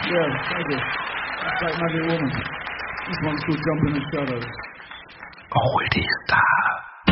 Yeah, thank you. It's like Magic Woman. This one's called Jump in the Shadows. Oh, it is that.